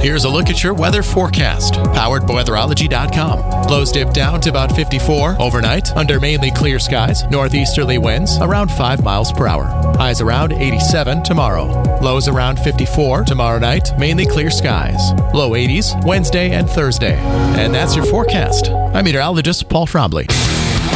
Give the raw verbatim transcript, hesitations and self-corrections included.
Here's a look at your weather forecast, powered by weatherology dot com. Lows dip down to about fifty-four overnight under mainly clear skies. Northeasterly winds around five miles per hour. Highs around eighty-seven tomorrow. Lows around fifty-four tomorrow night, mainly clear skies. Low eighties Wednesday and Thursday. And that's your forecast. I'm meteorologist Paul Trombley.